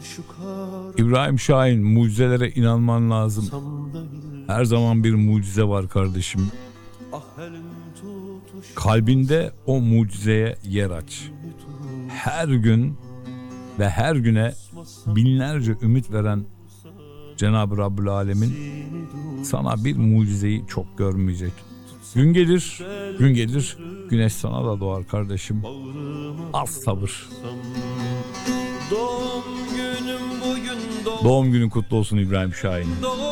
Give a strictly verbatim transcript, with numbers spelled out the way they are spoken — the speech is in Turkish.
İbrahim Şahin, mucizelere inanman lazım. Her zaman bir mucize var kardeşim. Kalbinde o mucizeye yer aç. Her gün ve her güne binlerce ümit veren Cenab-ı Rabbül Alemin sana bir mucizeyi çok görmeyecek. Gün gelir, gün gelir, güneş sana da doğar kardeşim. Az sabır. Doğum günüm bugün, Doğum günün kutlu olsun İbrahim Şahin.